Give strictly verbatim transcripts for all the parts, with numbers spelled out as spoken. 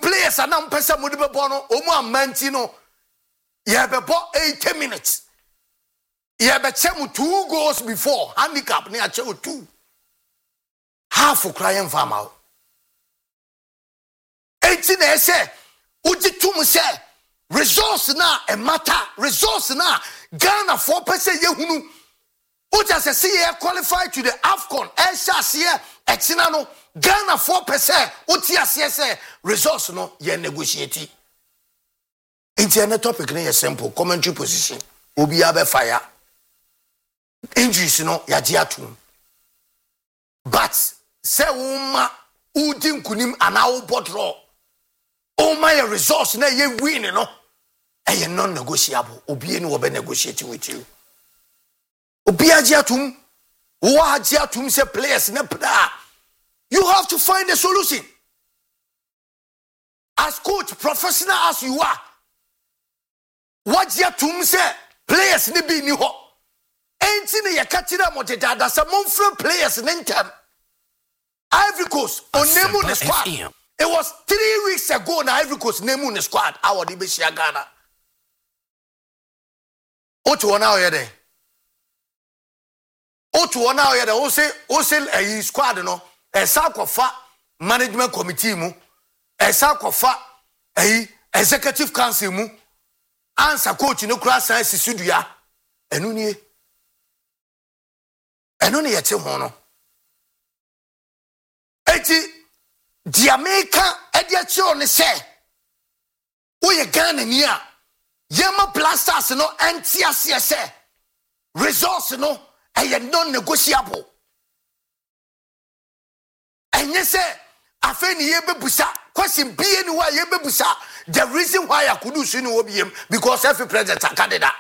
players and I'm pesa mudibe bono omu amantino ye be bo eighty minutes ye be chemu two goals before handicap ne ache two half of crying farmer eighteen na say uji tum say resource na e matter resource na Ghana four percent ye hunu uja say see ye qualify to the AFCON e sha see e china no Ghana four percent uti ase say resource no ye negotiate into any topic na simple commentary position obi abe fire injuries no ya ji atum but say woma udi nkunim ana wo botro o my resource na ye win no e non negotiable obi eni wo be negotiate with you obi aji atum wo aji atum say players na pda you have to find a solution as coach professional as you are what aji atum say players ni bi ni ho enti ne yakatira mo deda sa monfrɛ players ne ntem Ivory Coast on name the squad. It was three weeks ago na Ivory Coast name the squad. Our di be shia Ghana. Otu ona oyede. Otu ona oyede. O say o say a squad no. E sa kofa management committee mu. E sa kofa a executive council mu. Answer coach no kura science studua. Enu nie. Enu ne yete ho no. Eti Jamaica ediacho ne se wo ye Ghana ni a yema blasters no antiase se resource no eye non negotiable enye se afeni ye bebusa question bi eni wa ye bebusa the reason why I could do so ni obiem because every president candidate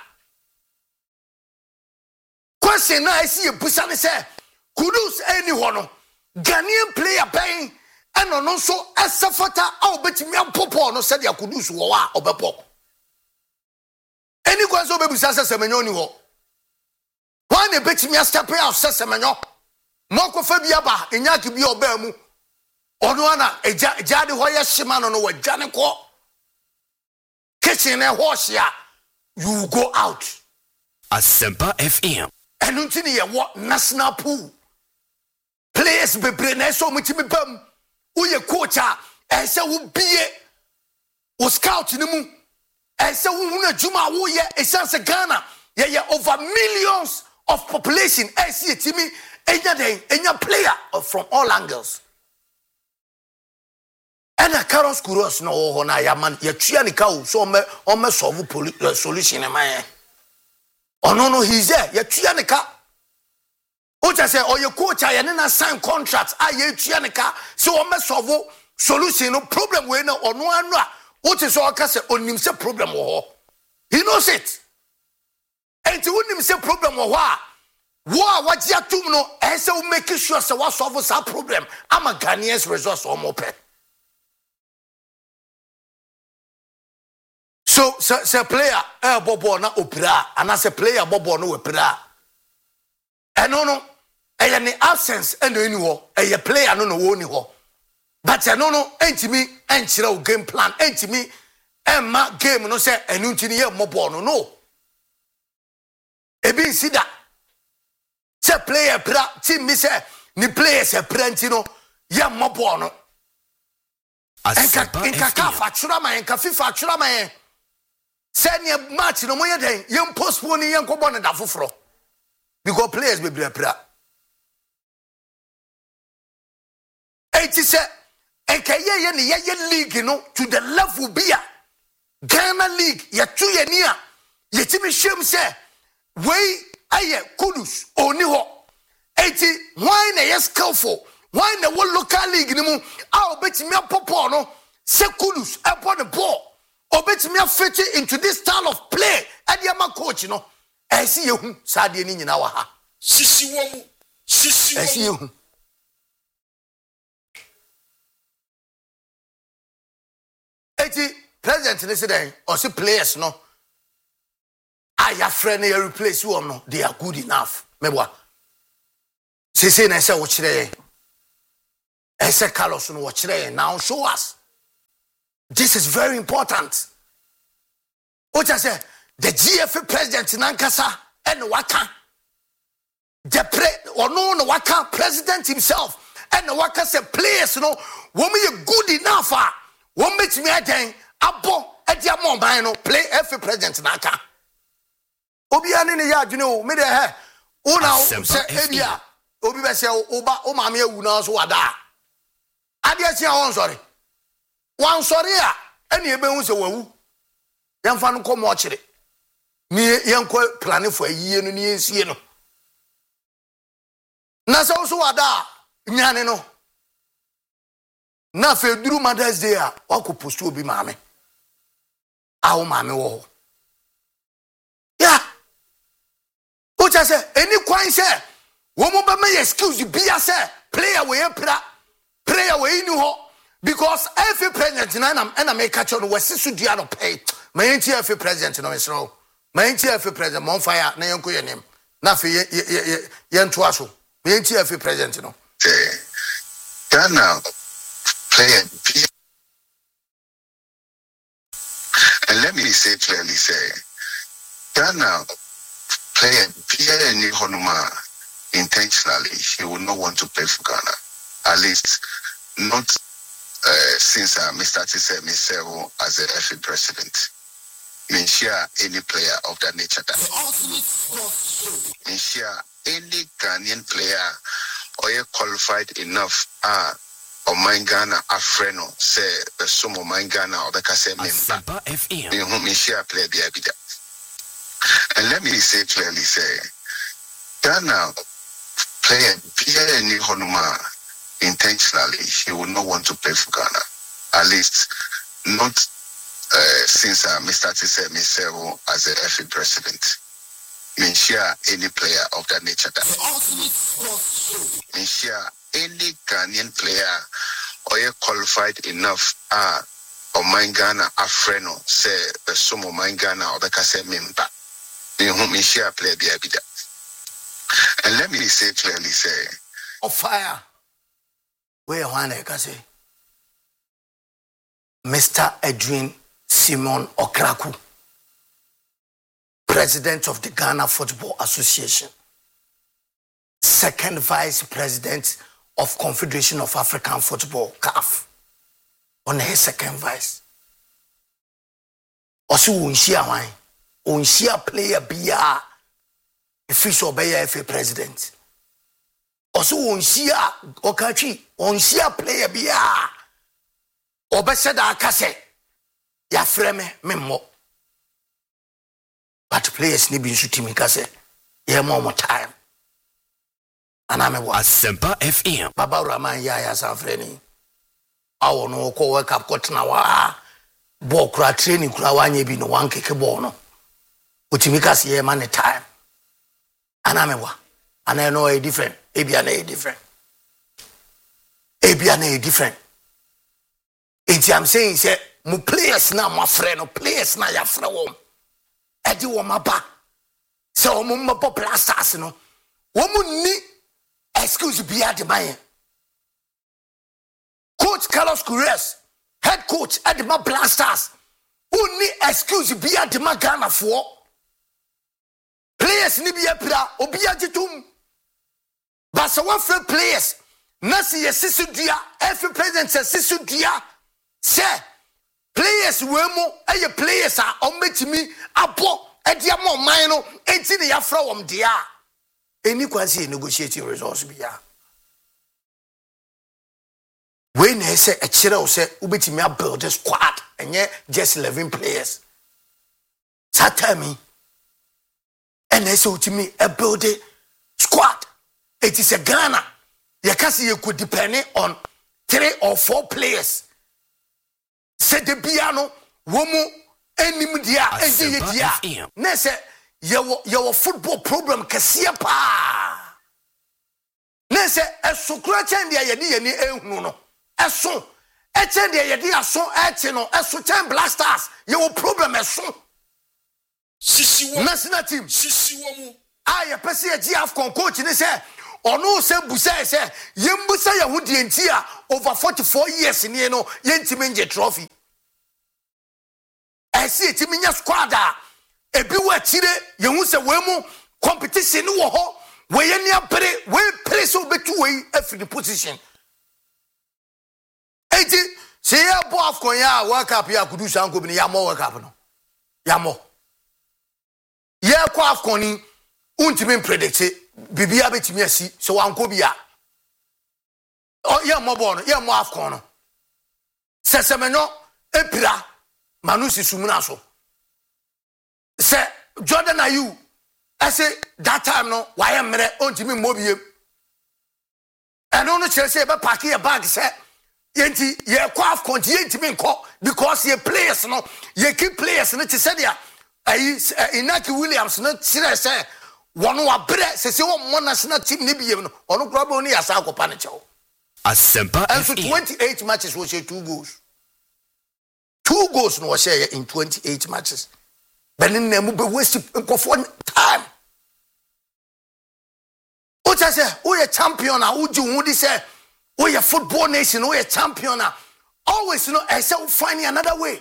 question na esi ye busa ne se kudus eni ho no Ghanaian player paying and on so as safata au betimi ampopo no said ya kudus wo wa obepo any kwanso bebu sasa semenyo ni ho wan e betimi step out sasa semenyo moko fa bia ba enyaki bia oba mu ono ana eja ejade ho ye hima no no wajane ko kitchen e ho hia you go out Asempa F M enu ntini ye wo national pool players bebre na so mutimi bam uye coach a e se wo bie wo scout ni mu e se wo huna juma wo ye e chance Ghana ye ye over millions of population e se timi enya den enya player from all angles and a Carlos Kuros no ho na ya man ye tua ni ka o so me o me solve solution e man oh no no he's there ye tua ni ka Oja say or your coach I na sign contracts I ye tuanika so o me solve solution no problem we na ono anu a oje so aka say onim say problem wo ho he knows it enti onim say problem wo ho a wo a waji atum no e say we make sure say we solve that problem ama Ghanaians resource o mo pe so say player e bobo na opira ana say player bobo no we pira eno no eye ni absence eno eni ho eye player no no wo ni ho but eno no entimi enchire o game plan entimi emma game no say enu ntini ye mobo no no ebi sida say player pra team mi say ni players e prenti no ye mobo no enka enka ka fa chura ma enka FIFA chura ma en say ni match no mo ye den ye postpone ye nkobo no da foforo because players be bra pra eighty say enka ye ye ni ye league no to the level bia Ghana league ye tu ye ni a ye timi hwem say we aye kudus oni ho eighty why na ye skillful why na wo local league ni mu a obetimi apopo no say kudus epo the ball obetimi afit into this style of play adiama coach no I see you, Sadia in our ha. Sisi womu, sisi I see you. Eighty president listening or see players no. I have friend here replace you or no. They are good enough. Me what? Say say na say watch there. I say Carlos no watch there now show us. This is very important. What I say, the G F A president in Ankasa and Waka, the pre or no no Waka president himself and the Waka say players, you know, woman you good enough, one makes me again, abo at your mobile play F A president in Aka. Obiani in the yard, you know, me there, oh now say Edia, Obi say Oba Omamia Unas Wada. I guess you're on sorry. One sorry, any bones away. Young fan come watch it. Me young planning for a year and years, you know. Nasa also ada, Nyaneno. Na fe duru Mother's Day, I could push to be mammy. Our mammy wo. Yeah. What I say, any coin say, woman may excuse you, be a say, play away, play away, you know. Because every president and I'm and I make catch on West Sudiano pay. My N T F president, no, it's no. My N T F president, Monfire, Nayanko, your name. Nothing, Yan Tuaso. My N T F president, no. Ghana play and let me say clearly, say Ghana play Pierre and Honuma intentionally. He would not want to play for Ghana, at least not. Uh, since uh, Mister Tise Misevo as a F A president, me share any player of that nature. That me share any Ghanaian player or you qualified enough. Ah, uh, or my Ghana Afreno say the sum of my Ghana or the Kase member. Me whom me share player be a bit. And let me say clearly, say Ghana player Pierre Ni Honuma. Intentionally, he would not want to play for Ghana, at least not uh, since uh, Mister Tise Misevo as a F A president. Me share any player of that nature. That me share any Ghanaian player or you qualified enough. Ah, uh, or my Ghana Afreno say the sum of my Ghana or the Kase member. Me whom me share player be a bit. And let me say clearly, say of fire. Where one I can say, Mister Edwin Simon Okraku, President of the Ghana Football Association, Second Vice President of Confederation of African Football, C A F, on his second vice. Also, unshia wine, unshia player bia, official by F A president. Also, unshia Okachi, unshia player bia, obeseda akase, ya freme memo. But players ni bin shooting me kase, ya more time. And I'm a what? Asempa F M. Baba Raman ya ya sanfreni. Awo no ko wake up kotna wa. Ball kura training kura wanye bi no one keke ball no. Utimi kase ya man time. And I'm a what? And I know a different. Ebiana a different. Ebiana a different. It's I'm saying say mu players na my friend, no players na ya friend wom. Edi wo maba. Se o mu mabo blasters no. Wo mu ni excuse bia de man. Coach Carlos Queiroz, head coach at the Blasters. Who ni excuse bia de man Ghana for. Players ni bia pra obia jitum. But so one free players, Nasi Yesisu Dia, every president says Sisu Dia, say players wemo, and your players are on me to me, abo, and Diamo Mino, and Tini Afro um dia. Any quasi negotiating results be ya. When they say a chiro say, Ubiti me build a squad, and yet just eleven players. Satami, and they say to me a build a squad. It is a Ghana. You can see you could depend on three or four players. Say the piano, womu, any media, and the year. Nese, your football problem, Cassiapa. Nese, a sucrate and the idea, no, no. As soon, a ten the idea, so etino, as so ten blasters, your problem is so. Sisi, National team, Sisi, womu. I a P S G Afcon coach, and they say, or no, say, Busa, say, Yembusa, Yahudi, over forty-four years in Yeno, Yentiminja trophy. I see it in your squad. A be what Chile, you say, Wemo, competition, no ho, where any pay, where place will be two way every position. eighty, say, ya, both Koya, work up, ya could do some good, Yamo, work up. Yamo. Ya, quaff Connie, untimin predicted, Bibia bet me, so Uncle Bia. Oh, yeah, more born, yeah, more half corner. Sesemeno, Epira, Manusi Sumunaso. Say, Jordan, are you? I say, that time, no, why am I on Jimmy Mobium? And on the church, but Paki a bag, say, Yenti, ye quaff continue to be called because ye players, no, ye keep players, and it is said, yeah, Inaki Williams, not say, one who are bread, says, oh, one national team, Nibium, or no problem, near Sako Panicho. Asempa And so twenty-eight matches was share two goals. Two goals no share in twenty-eight matches. But then they be wasting for time. What I say, we a champion, who do you say? We a football nation, we a champion. Always, you know, I say, finding another way.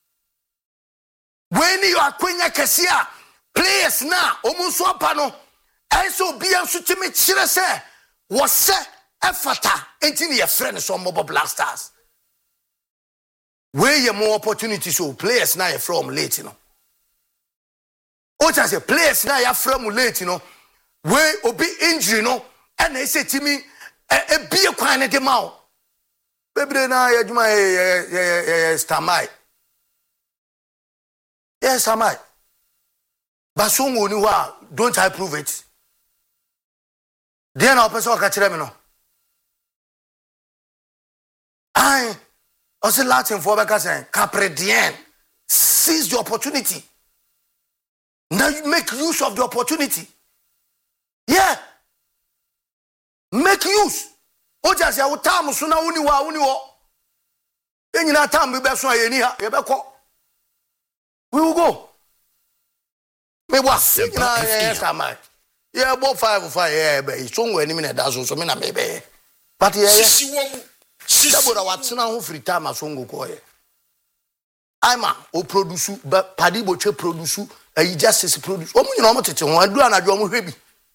When you are Queen Cassia, players now, almost wapano, I saw be a suit to me, say, was set. Efata enti your friends on mobile blasters. Where you more opportunities so players now from late, you know. What I say, players now from late, you know. Where will be injury, you know. And they say to me, a beer kind of game out. Baby, now you my stamai. Yes, am I. But soon when you are, don't I prove it? Then I'll pass on catch them, you know. I also Latin for Becca Capredien. Seize the opportunity. Now you make use of the opportunity. Yeah. Make use. O just ya utamu suna uni wa uni wo. Then you not time we be so yeni ha. You be call. We will go. Me was. Na yes am I. Yeah, about five five yeah be. So when me na da so so me na me be. But yeah. Dabora watsena ho free time asongo koye. Aima o produce but padi boche produce ayi justice produce. Omo nyina omo tete ho adu anadwo omo hwe bi.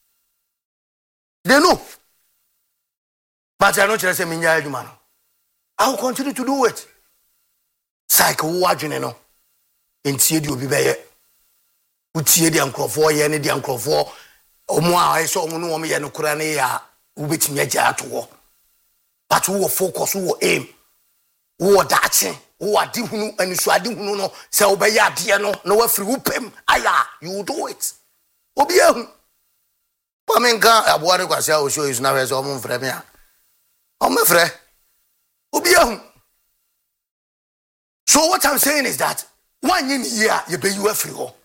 They know. But I know chere say minya aduma no. I will continue to do it. Cycle wo adwene no. Entie di obi beye. Utie di ankrofo ye ne di ankrofo omo a ayi so omo no omo ye no kura ne ya ubetimi agya ato. But who will focus, who will aim, who will dancing, who are dihunu and so I dihunu no, say obey ya diano, no free whoopem, aya, you will do it. Obiahu. Pamenka, a water was I will show you now as almost for me. Oh, my friend. Obiahu. So what I'm saying is that one year you pay you a free go.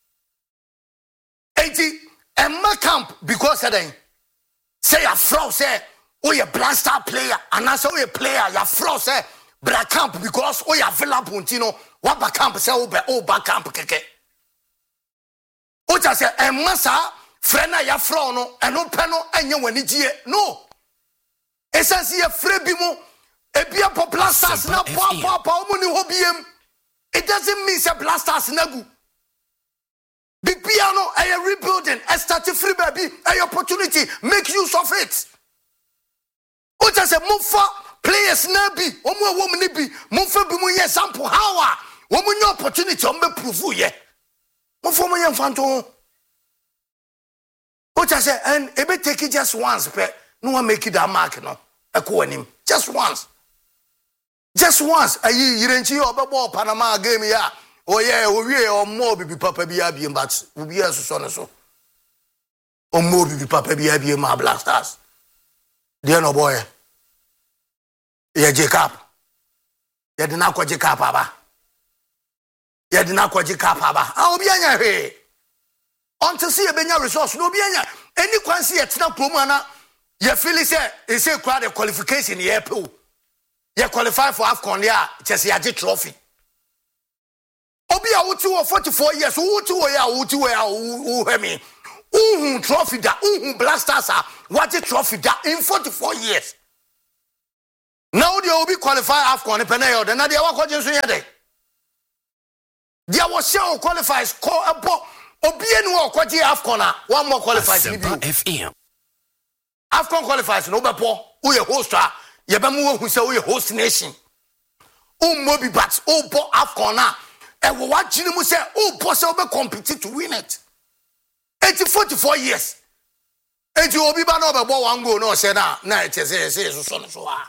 eighty and my camp because I then say a fraud say. Oh, you blaster player, and that's how you player, you're frost, eh? Black camp because oh, you're available, you know, what back camp say, oh, oh, back camp, keke. Oh, just say, and massa, friend, you're frono, and no panel, and you when it's no. It says here, Frebimo, a beer for blasters, now, papa, money, hobbyem. It doesn't mean a blasters, nagu. The piano, a rebuilding, a starting free baby, a opportunity, make use of it. What I say, Mufa players nabi, omo woman nibi, Mufa be mun example how ah, woman no opportunity on be prove ye. Mufa mo yan fanto. What I say, and e be take it just once, but no one make it that mark no. Eko anim, just once. Just once. Ayi yirenchi obebo Panama game ya. Oh yeah, o wie o mo bibi papa bi abi but obi aso so no so. O mo bibi papa bi abi ma blasters. Dear no boy. Yeah, Jacob. Yeah, did not call Jacob, Papa. Yeah, did not call Jacob, Papa. I'll be on your until see a benya resource. No, be any quan see it's not Pumana. You feel it, it's a crowd of qualification. Yeah, pool. You qualify for AFCON, yeah, just a trophy. Obi a two or forty-four years, who two ya, who two ya, who hear me. Who trophy that, who blasters are, what a trophy that in forty-four years. Now they will be qualified AFCON, Peneo, then they are watching Sunday. There was show qualifies call a bo Obienu or Kwaji Afcon. One more qualifies in Asempa F M. Afcon qualifies no bepo. Who your host are Yabamu who say we host nation. Oh Moby Bats, oh bo Afcon now. And what Jinimu say, oh possible compete to win it. eighty forty-four years. eighty Obi ba no be bo one go no say na na it say say so so so ah.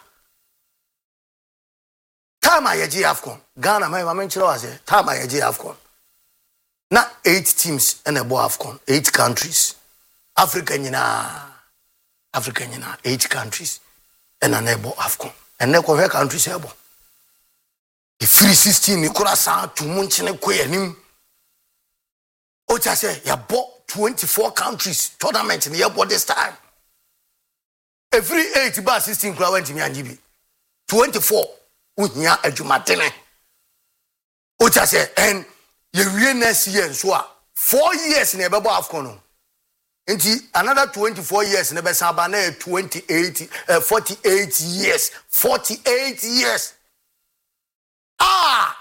Time I G Afcon. Ghana my mama nchiro ase. Time I G Afcon. Na eight teams and a bo Afcon, eight countries. Africa nyina. Africa nyina, eight countries and an ebo Afcon. And ne ko countries ebo. The three sixteen ni kura sa to munchine ko yanim. O cha say ya bo twenty-four countries tournament in the airport this time. Every eight bar sixteen kura went to me and twenty-four unya adwumatene. O cha say and ye wie next year so four years na ebebo Afcon. Nti another twenty-four years na be saba na twenty-eight uh, forty-eight years forty-eight years. Ah,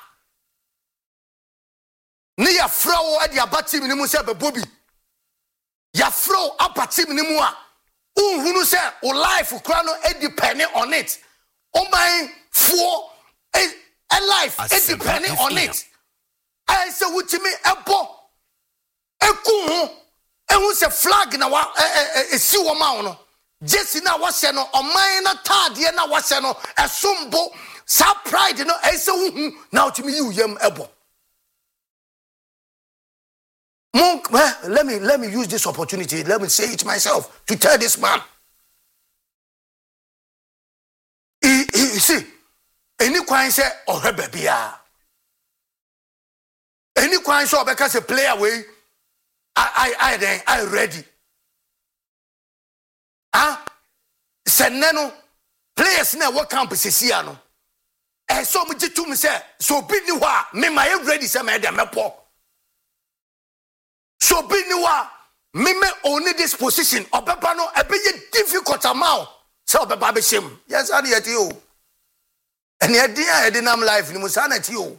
ni ya fro adi abati mi ni mu se be bobi ya fro abati mi ni mu a unhunu se o life kura no e depend on it o man for a, a life e depend on it I say wutimi ebo eku ho ehun se flag na wa esi wo ma wo no jesi na wa se no o man na tade na wa se no esombo sa pride no I say hu na utimi yu yam ebo. Monk, well, let me let me use this opportunity. Let me say it myself to tell this man. He, he, see, any kwan say or bebia. Any kwan so because a player way. I I I then I ready. Ah, seneno players na what camp sisia no. Eh so me jitu me say so bi ni wa me my ready say me dem mepo. So be niwa me me only this position obeba no ebe ye difficult amount so obeba be shame yes and yet you and yet dia e dinam life ni musanati you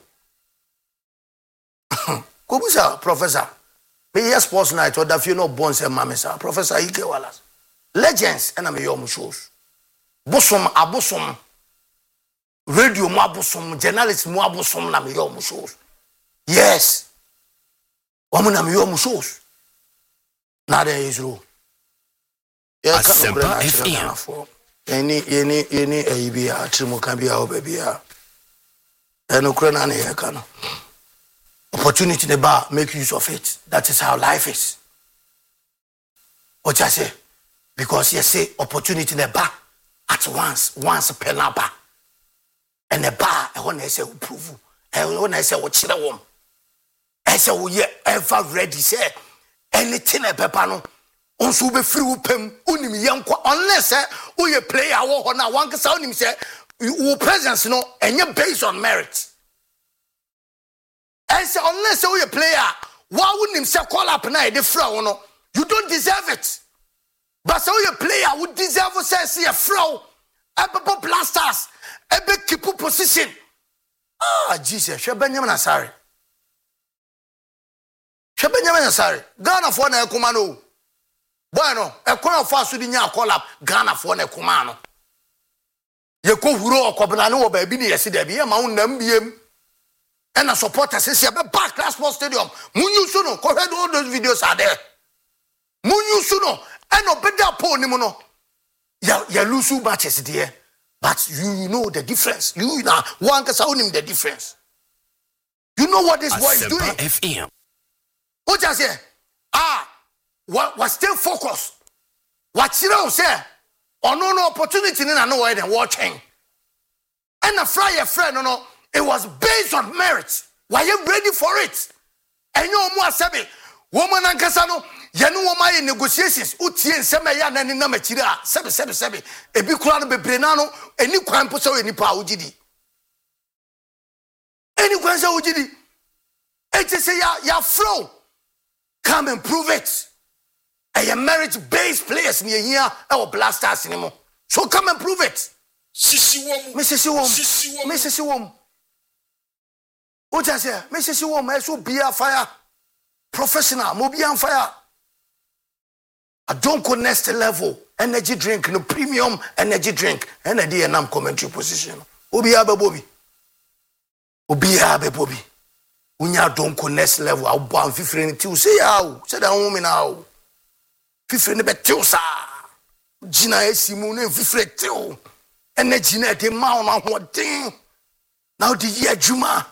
Kobusa professor me yes sports night or da few no born say mama sir professor Ike Wallace legends and am your shows bosom abosom radio mo abosom journalist mo abosom na me your shows yes Wamuna mi yomu shows. Nada Israel. Yeah, Asempa F M. Any any any A B A trimu kambia o baby a. Eno krena ne yakano. Opportunity the bar, make use of it. That is how life is. What I say? Because you say opportunity the bar at once, once per bar. And the bar, I want to say prove. I want to say what chira wom. I say we ever ready say anything a pepper no onso be free upem unim yankwa unless eh we player wo ho na wan kasa unim say your presence no enye based on merit. I say unless we player wa unim say call up na e dey free no you don't deserve it. But so you player would deserve say see a throw e be blasters e be keep position. Ah Jesus, she Benjamin Asare. Benjamin Asare, Ghana for na kumano. Bueno, e kwa fa so di nya call up Ghana for na kumano. Ye ko huro okobna ne wo ba bi ne yesi da bi e ma wonnam biem. E na supporters say be back last sports stadium. Munyu so no, ko head all those videos are there. Munyu so no, e no beda po ni mu no. Ya ya lose matches there. But you know the difference. You na one ka sound him the difference. You know what this boy is doing? F M. What I say? Ah, what was still focused. What you say? Or no no opportunity in no way than watching. And a fry friend, no no, it was based on merit. Why you ready for it? And you more sabi, woman and Casano, Yanu Woma in negotiations, Uti and Semaya and Namachira, Sebi Sebi Sebi, a big crown be Brenano, a new crime pusso any power Ujidi. Any question Ujidi. It is a ya ya flow. Come and prove it. I am merit-based players near here or blasters anymore. So come and prove it. Sisi wom. Missus Wom. Sisi wom. Missus Wom. What I say, Missus You want so be a fire professional, mobi on fire. I don't go next level energy drink, no premium energy drink, and a D and I'm commentary position. Obi abe Bobby. Obi abe Bobby. Unya don't go next level. I'll bomb fifteen two. Say how? Say that woman now. Fifteen betu sa. Gina esimune fifteen two. Energy net the mount on what thing. Now the year Juma.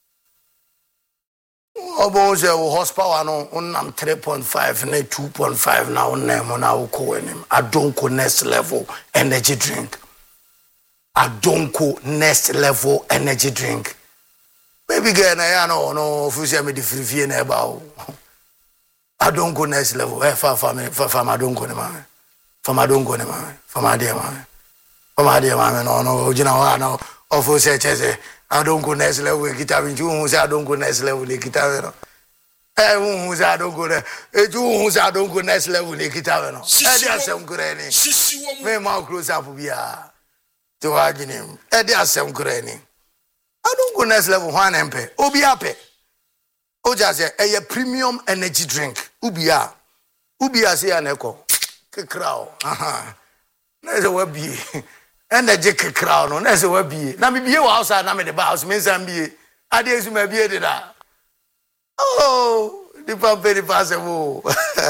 Obo say horsepower no on three point five and two point five now on them on our co him. I don't go next level energy drink. I don't go next level energy drink. Baby girl na no no fusi me di free na about. I don't go next level. Eh fa fa me fa fa ma don't go ne ma. Fa ma don't go ne ma. Fa ma dey ma. Fa ma dey ma no no ojina wa no ofo say chese. I don't go next level guitar you who say I don't go next level guitar no. Eh who say I don't go there. Eh you who say I don't go next level guitar no. Eh dey asem kure ni. Me ma close up bia. To aginem. Eh dey asem kure ni. I don't go next level one M P. Obi ape. Oja say a premium energy drink. Ubia. Ubia say aneko. Kekrao. Aha. Na say what be. Energy kekrao no. Na say what be. Na me be outside na me the house me say be. Ade esu me be dey da. Oh, the pampe the possible.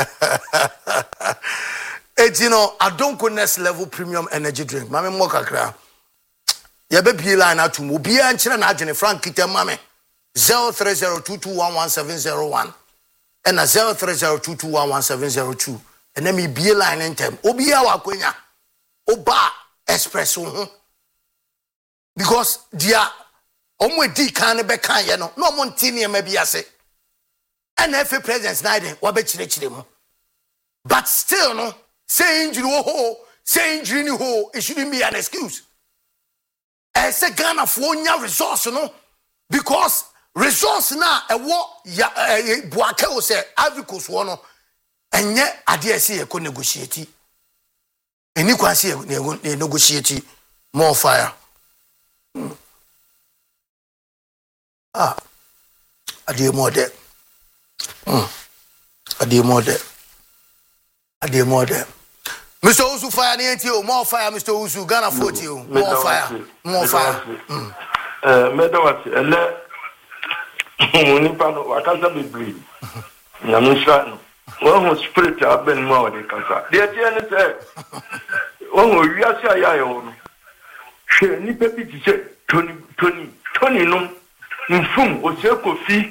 It's you know, I don't go next level premium energy drink. Mame mo kakra. Ya be pie line atum obi an kire na agene Frank Kitemame zero three zero two two one one seven zero one and zero three zero two two one one seven zero two and then me be line intem obi a wakwenya oba express ho because dia omo di kan be kan ye no no mo ntini e ma bi ase and every presence na dey wa be kire kire mu but still no say injury ho say injury ni ho it shouldn't be an excuse. I say Ghana for nya resource no because resource na e wo ya buake o say Ivory Coast wo no enye ade ase e ko negotiate eni kwase e negotiate more fire. hmm. ah ade more there hmm ade more there ade more there. Mister Usu fire ninety more fire Mister Usu Ghana forty more fire more fire mm eh medawat ele moni pano wakasa bibli na misra no wo spirit aben mo wa de kasa de tie ne se wo wiase ayayo no hwe ni pepi ti se toni toni toni no mfum o se kofi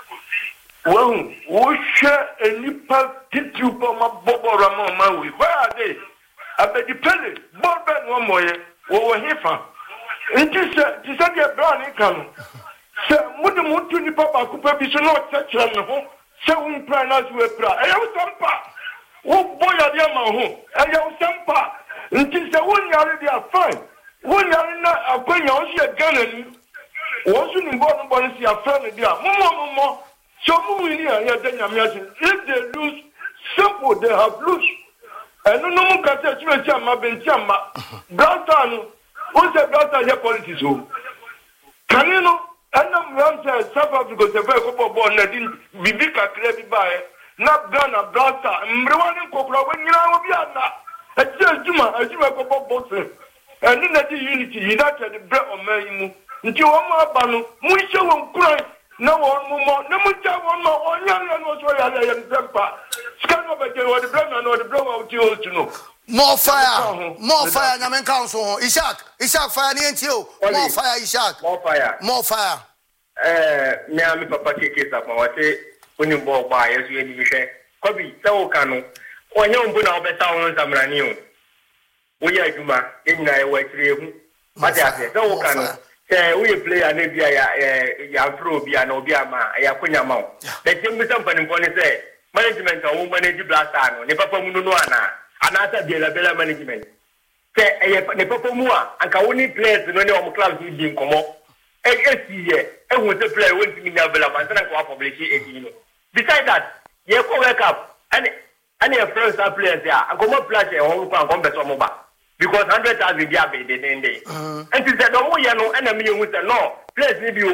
wo wo hwe enipa titu po ma bobora ma ma wi where they abedi pele boben wo moye wo wo hifa nti se ti se de brown kan se mudu mutu ni papa ku pepi so no tchera ne ho se un pra na zu e pra e yo sampa wo boya de ma ho e yo sampa nti se wo nyare de afan wo nyare na akwanya o se Ghana ni wo su ni bo no bo ni si afan ne dia momo momo so mu ni ya ya denya miasi if they lose simple they have lose and no no ka se chwe chama benchama brata no o se brata ya politics o kanino anam ram se South Africa se fe ko bobo na din bibi ka kre bi bae na Ghana brata mrewani kokura wenyira obi ana e je juma e juma ko bobo se and na di unity united bre o mayimu nti wo ma ba no mu hye won kuran na won mo na mu ja won ma onya na no so ya ya ntempa scan over the word brand no the brand out you to know more fire more fire na men council Ishak Ishak fire ni enti o more fire Ishak more fire more fire eh me ami papa keke sa ma wate oni bo ba yesu eni mi hwe kobi se wo kan no onya mbu na obeta won samrani o wo ya adwuma enyina e wa tire hu mate ase se wo kan no se we player na bia ya ya afro bia na obi ama ya konya ma o the team bi sampa ni poni se management o manage blaster no ne papa mu no ana ana ta bia la bela management se ne papa mu a anka woni players no ne o club bi di nkomo e esi ye e hu se player won timi na bela man na ko publish e di no besides that ye ko wake up and and your friends are players ya nkomo flash e ho ko ankom beso mo ba because one hundred thousand dia be de den dey and ti se do mo ye no and na me hu se no players ni bi o mu a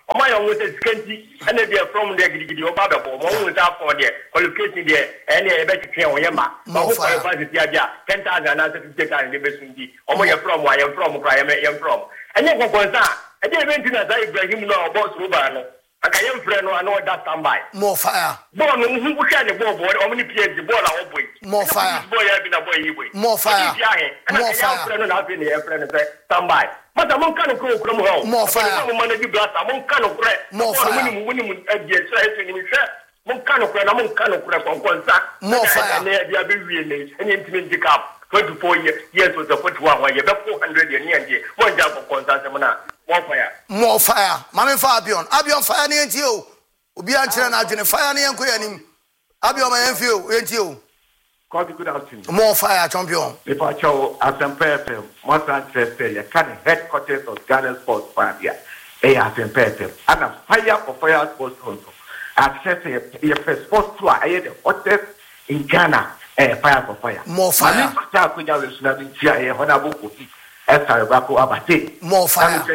o ma yo wo se skanti ene dey from there gidigidi o ba be bo mo wo sa for there qualification there ene e be tete o ye ma ba ko university abia ten thousand na fifty thousand dey be sundi o mo ye from wa ye from kra ye ye from ene ko konsa e dey event na say Ibrahim no boss ro ba no aka ye mfre no ano that standby more fire ball no hu ku sha ne ball ball o many P H D ball a wo boy more fire boy ya bi na boy yi boy more fire more fire no na bi ne ye friend say standby mata mon kan ko ko mo ho more fire mo manage blasta mon kan ko re more fire mo ni mo adie so e ni mi hwe mon kan ko na mon kan ko re kon kon sa more fire na dia bi wie ne eni ntimi ndika twenty-four years years to forty-one wa ye be four hundred ye ni ande mo nja ko kon sa se mo na more fire more fire mame fa abion abion fire ni enti o obi an kire na adwene fire ni enko yanim abion ma enfi o enti o good afternoon. More fire champion. If I show as a P most interested, you can headquarters of Ghana Sports Fire. A as a P and a fire for fire sports also. Access a first sports tour. I had the hottest in Ghana. A fire for fire. More fire. More fire.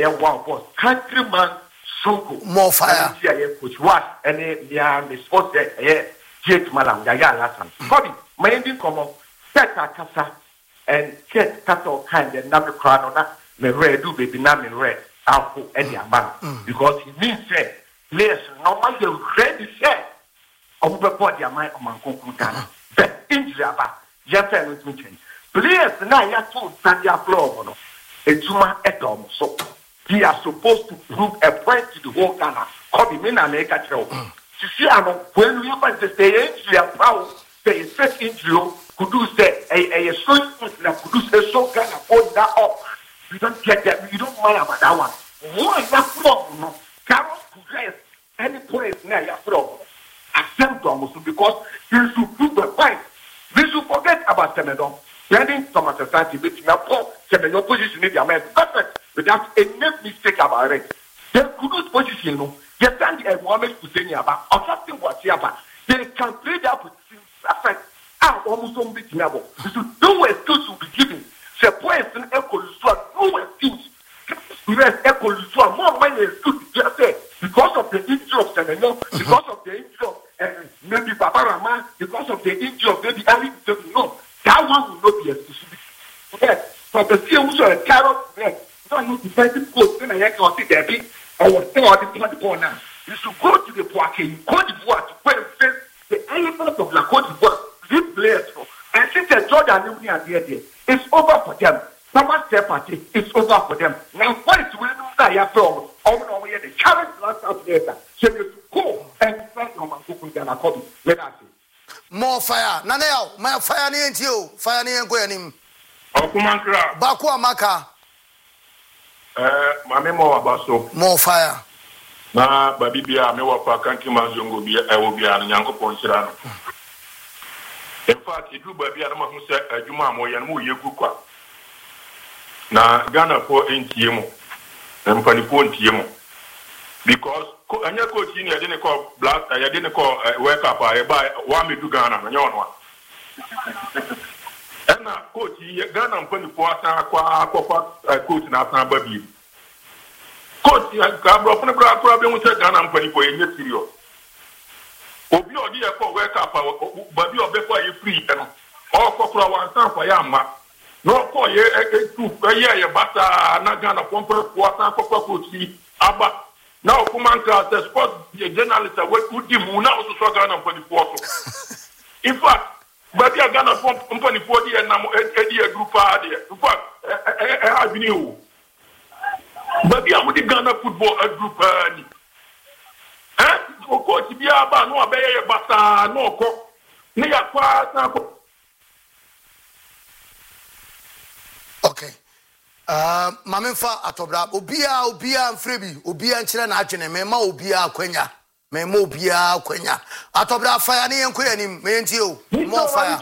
Countryman Soko. More fire. Coach what any the sports there. Jake Malam, Yaya Lassan. Bobby, my ending come on. Peta Casa and Ket Cato kind and Nami Cranona, me red do baby Nami red, Alpha and Yaman. Because he means say, players normally the red set of the body of my Manco. But injury about Japan with me. Players now ya two Sandia Flow. It's my etom. So he are supposed to prove a point to the whole Ghana. Copy me and make a show. See, when we want to stay injury and power, say first injury could do say a a strong that could do say so kind of hold that up. We don't get that. We don't mind about that one. One that from no. Carlos progress any place now you're from. Accept almost because you should prove the point. We should forget about Semedo. Sending Thomas Asante between a poor Semedo position in the American perfect without any mistake about it. Then could do position no. Yes, and Mohamed Hussein Yaba, or something what Yaba, they can play that position perfect. Ah, almost on big level. No excuse will be given. The points in Echo Lusua, no excuse. Yes, Echo Lusua, more money excuse just say because of the injury of Semenyo, because of the injury of uh, maybe Baba Rama, because of the injury of maybe Ali. No, that one will not be excuse. Yes, but the C E O is a carrot. Yes, don't you defend coach, then I can see that big. I was still on the point now. You should go to the Poitiers, Cote d'Ivoire, to go and face the elephant of La Cote d'Ivoire. These players, and since the Jordan Union are there, it's over for them. Someone step party, it's over for them. Now, what is where you are from? Over over here, the challenge last up there. So you should go and find your man who can accompany. Let us see. More fire. Naneo, my fire near you. Fire near Gwenim. Okumankra. Baku Amaka. Eh, mame mo abaso. More fire. Na babibia me wa kwa kanti manzongo bia e wo bia na Nyankopon hira no. In fact, idu babia na mahu se adwuma mo ye no yegu kwa. Na Ghana for entie mo. Empani po entie mo. Because anya coach ni ade ne call black ade ne call wake up e ba wa me du Ghana no nyono a. Ena coach Ghana mpani po asa akwa akwa coach na asa babi. Coach ka bro fun bra bra be mu se Ghana mpani po enye serious. Obi odi e ko wake up babi obe ko ye free no. O ko kura wan san for ya ma. No ko ye e tu ye ye bata na Ghana pompo po asa ko coach aba. Now Okumankra the sport journalist we di mu na o so Ghana mpani po so. In fact but you are going to company forty and now a group idea. In fact, I have new. But you are with the Ghana football a group. Eh? Of course, if you are no obey but no cock. Near okay. Uh, Mamenfa atobra obia obia mfrebi obia nkyere na adwene mema obia akwanya. Memo bia kwenya atobra fire ne yenko yanim me enti o more fire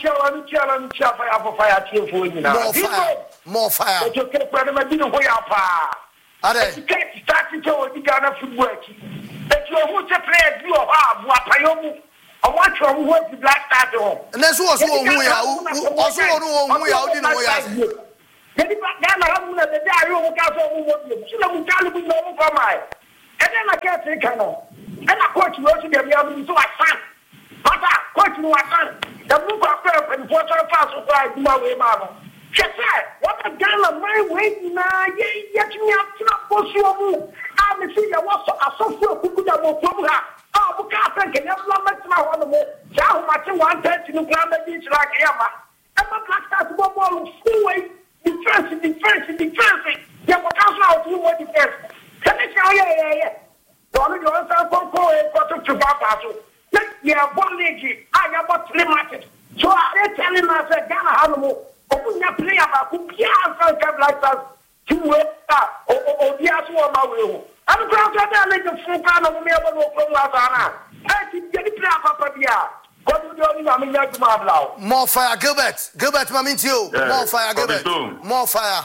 more fire more fire to ke kwade ma dinu ho ya pa ade ke start to o di Ghana football aki e ti o hu se player bi o ha bu apayomu o wa tro mu ho di Black Stars ho ne so o so o hu ya o so o no hu ya o di no ho ya Jadi Ghana ha mu na de ari o ka so mu mo bi so na mu kalu bi no mu fa mai e then I can't take her. And I coach you to get me out of so I san. But I coach you I san. The book of prayer and water fast of my way, Mama. She said, what a gun of my way now, yet me up to not push you. I'm a senior was a social who could have from her. Oh, we can't think and never let my one more. How much you want to know ground beach like Emma. Emma Black Stars one more full way. Defense, defense, defense. Yeah, what comes out to what defense? Can I tell you, yeah, yeah. Don't you answer for four and got to Babazo? Yeah, one league. I am about three matches. So I tell him I said, Ghana Animal. Open your play about who can't like that. Two way or the answer on my will. I'm going to make a full kind of me about no Lazana. I think get the play up Papa Dia. God will do me like my more fire, Gilbert. Gilbert, Mamintio. More fire, Gilbert. More fire.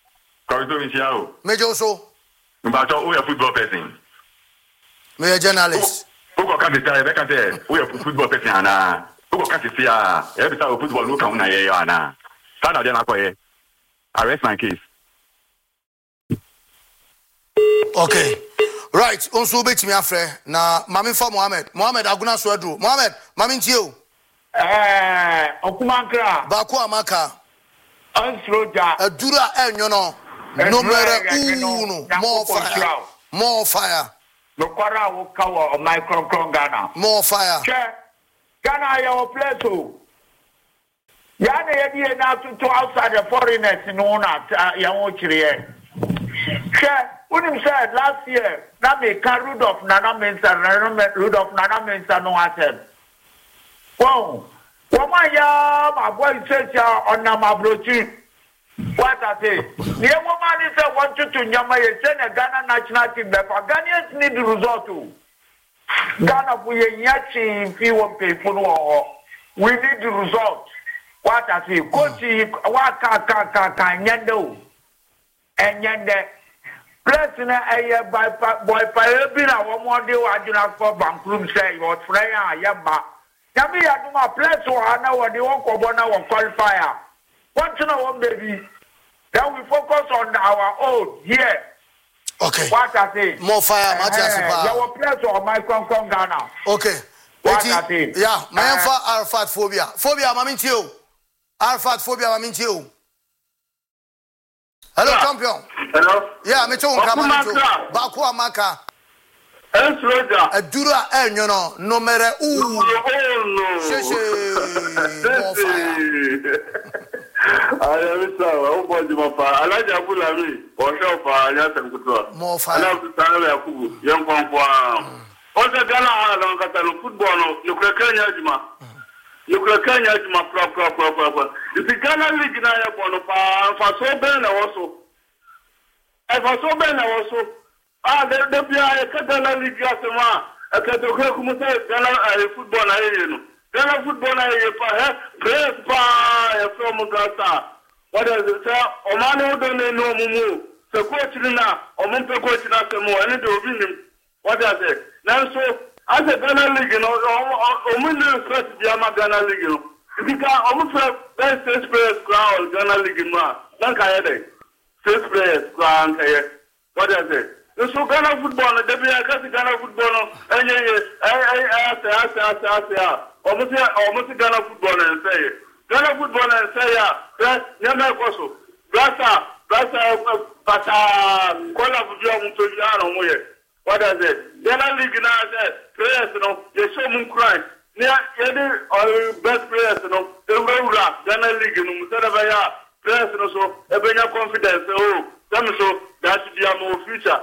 Major so. But we are football person. We are journalists. Who can't say, they can say, we are football person. Who can't say, every time we football look on Nayana. I rest my case. Okay. Right. Also, bet me afre. Na Mami for Mohammed. Mohammed Aguna Swedru. Mohammed, Mami Ntio. Eh, Okumankra. Baku Amaka. Ansroja. Adura enyono. Numero uno. More fire. More fire. No kwara wo kawo micro Ghana. More fire. Che. Ghana your place. Yana yedi na to outside the foreigners no na ya wo kire. Che, when him said last year, na me can Rudolph Nana Mensah, Rudolph Nana Mensah no atem. Wow. Wama ya my boy says ya on na mabrochi. What I say? The woman is a want you to nyama ye send a Ghana national team but Ghanaians need the result too. Ghana we yachi if you want pay for no. We need the result. What I say, coach, what can can can can yendo, and yende. President, I by boy Parabina, one more day I do not for Bankroom say or Freya Yamba. Yami, I do my place or I know what they won't go on our qualifier. Want to know one baby? Then we focus on our own here. Okay. What I say? More fire, Matthias. Our place or my Concon Ghana. Okay. What I say? Yeah, my info Arafat phobia. Phobia, Mamintio. Alpha phobia, I mean you. Hello, yeah. Champion. Hello. Yeah, me too. Come on, Baku Amaka. Elsroja. A dura el, you know, no mere u. Sheshe. I am sorry. Oh, boy, you are far. I like your bully. Or show for yes and good. More fire. I love to stand there. Young Conquan. Also, Ghana, I don't get a football. You can Kenya. You can Kenya to my proper proper. If you cannot live in a one of our so ben also. If I so ben also. Ah, there be a Ghana League as a man. A Catholic Ghana football. Ghana football. I praise by from Gaza. What does it say? Omano don't know Mumu. The coach now, or Mumpe coach now, and it will be him. What does it? Now so. As a Ghana League, you know, or Mundu first Yama Ghana League, you know. If you can almost best six players crown Ghana League in Ma, don't care. Six players crown, what is it? So Ghana football, the W I Ghana football, and I say, I say, I say, I say, almost almost Ghana football and say, Ghana football and say, yeah, never also. Brasa, Brasa, Bata, Kola Fujian to Yano. What is it? Ghana League now said, players, you know, they show me cry. Near any or best players, you know, they will rap Ghana League, you know, instead of a players, you know, so they bring your confidence, oh, them so that should be a more future.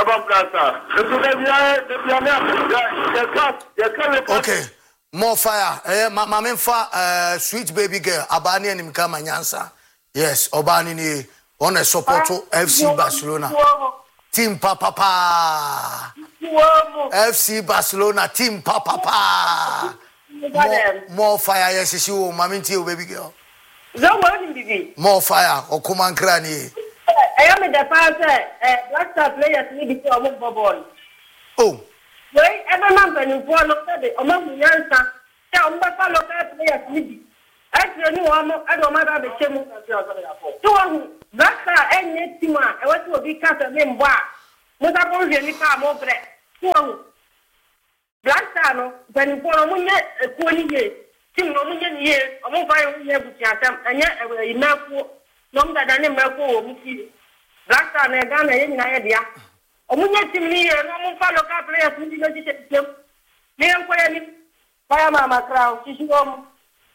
Okay, more fire. Eh, Mama fa uh, sweet baby girl. Abani and Mkama Nyansa. Yes, Obani ni on a support to F C Barcelona. Team Papa Pa. F C Barcelona team Papa Pa. More, more fire. Yes, you, Maminti, baby girl. More fire. Or come on, Granny. I am in the past, uh, Black Star players need to be a ball. Oh, wait, every month and in one of the among the answer, tell my fellow players need. Actually, I don't matter the same. So, Black Star and Netima, I want to be cast a name bar. What I want to be more bread. Who Black Star, when you put on a twenty years, two million years, or more by year with Yatam, and yet a Merco, longer than a Merco, Black Star and Ghana in idea. Or when you see me, and no follow up players, you know, them. Liam Quayani, Fire Mama Crown, Kishum.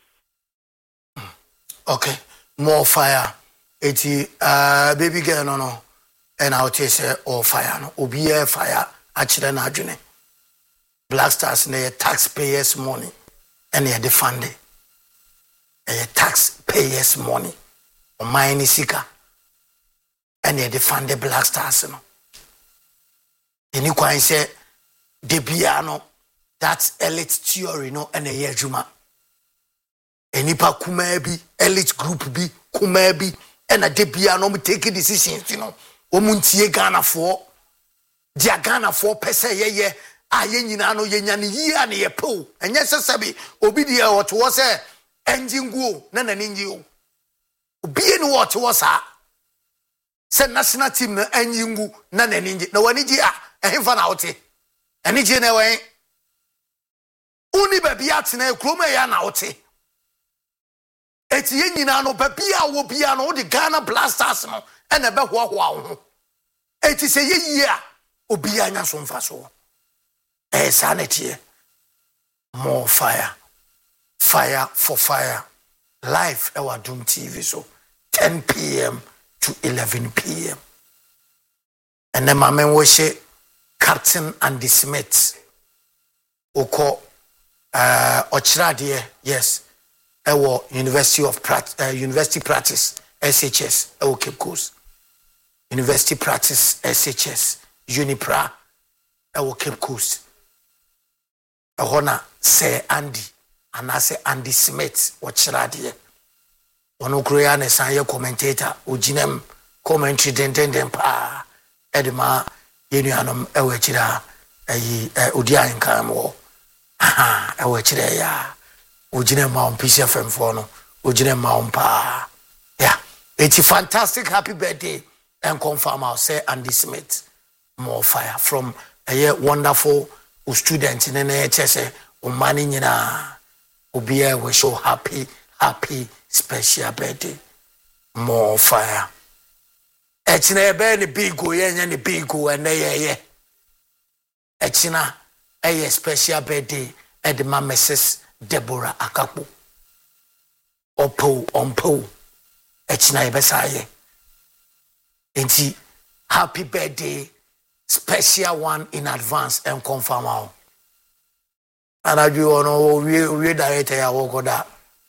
Okay, more fire. eighty uh baby girl no no. And I'll tell you all fire no. Obi a fire. Actually na adwene. Black Stars na taxpayers money. And they defund it. A taxpayers money. O mine sika. And they defund the Black Stars no. Any kwan say de bia no. That's elite theory no and a year juma. Enipa kuma bi elite group bi kuma bi and a debia no take decisions you know omuntie Ghana for dia Ghana for pese ye ye a ye nyina no ye nya ne yi a ne ye po enye sesabi obi dia what was say engine go na na ninji o obi ni what was a say national team na engine go na na ninji na wani ji a ehfa na wote eni ji na wen uni baby atena kroma ya na wote eti ye nyina no babia wo bia no de Ghana Blasters no ene be ho ho ho eti se ye yi a obi anya so mfa so eh sanity more fire fire for fire live our Doom T V so ten p.m. to eleven p.m. and then my man was Captain Andy Smith oko uh ochradie yes ewo University of Prat uh, University Practice S H S ewo Cape Coast University Practice S H S Unipra ewo Cape Coast ehona say Andy and I say Andy Smith ochradie ono kroya ne san ye commentator oginem commentary den den den pa edema yenuanom ewo chira ayi odi ankan mo aha ewo chira ya ojine ma on P C F M for no ojine ma on pa yeah it's a fantastic happy birthday and confirm I'll say Andy Smith more fire from a wonderful student in an H S A o mani nyina obi we so happy happy special birthday more fire echina ebe ni big go ye ni big go and ye ye echina a special birthday at the Missus Deborah Akapo Opo Ompo echina ebe saye enti happy birthday special one in advance and confirm out and I do ono we we director ya wokoda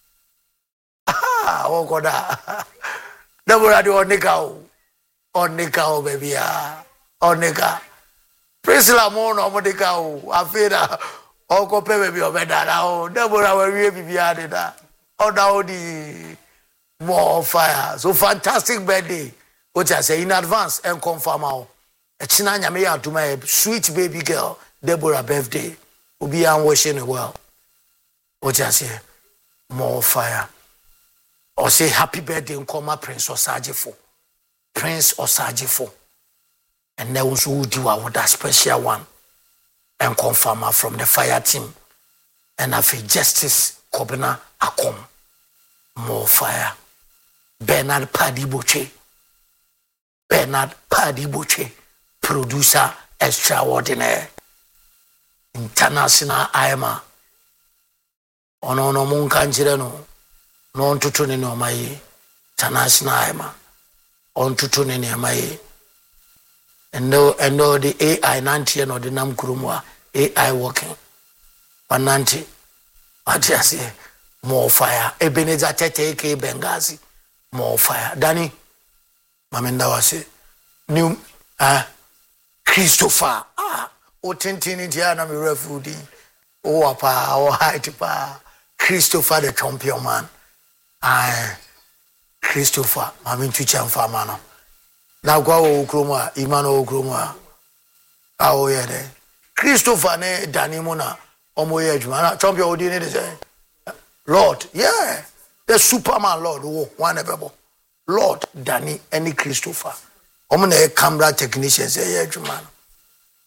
ah wokoda Deborah do onika o onika o baby ah onika Priscilla mo no modika o afira oko pe baby obedara o Deborah we we bibia de da oda odi more fire so fantastic birthday what I say in advance and confirm out echina nyame ya aduma sweet baby girl Deborah birthday obi an wishing well what I say more fire or say happy birthday nkoma Prince Osajifo Prince Osajifo and there was who do with that special one and confirm from the fire team and have a Justice Kobina Akom more fire Bernard Paddy Boche Bernard Paddy Boche producer extraordinaire international Aima ono no munka njire no no ntutu ni no mai international Aima on tutu ni ni mai and no and no the A I ninety no the nam kurumwa A I working one ninety what you say more fire Ebenezer Tete ke Benghazi more fire Danny mamenda wase new ah Christopher ah o tintini dia na me refudi o apa o height pa Christopher the champion man ah Christopher mami tucha mfama no na kwa o kroma imano o kroma ah o ye de Christopher ne Danny mona omo ye adwuma na champion odi ne de say Lord yeah the Superman Lord wo one ebebo Lord Danny any Christopher omo na camera technicians ye adwuma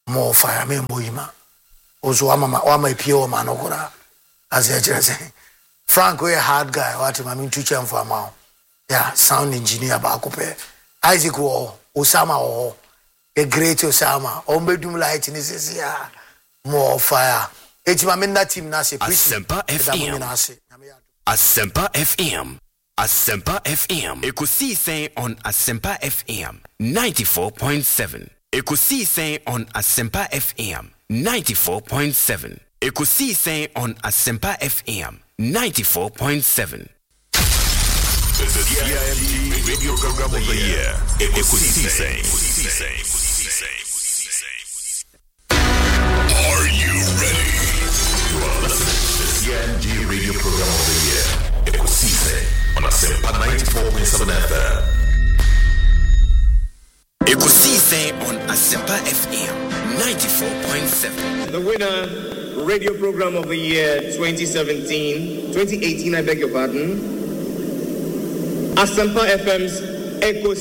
more fire me moyima ozo ama ama pio ma no kora as I just say Frank we a hard guy what ma me tuche mfa ma yeah sound engineer ba ko pe Isaac wo Osama wo a great Osama o medum light ni sisi ya more fire etima me na team na se Asempa F M Asempa F M Asempa F M Ekusi saying on Asempa F M ninety-four point seven Ekusi saying on Asempa F M ninety-four point seven Ekusi saying on Asempa F M ninety-four point seven. The C I M T Radio Program of the Year. Ekusi saying. Are you ready? You are listening to the C I M G Radio Program of the Year. Ekusi saying on Asempa ninety-four point seven F M. Ekusi saying on Asempa F M ninety-four point seven. The winner, Radio Program of the Year twenty seventeen, twenty eighteen, I beg your pardon. Asempa F M's Eko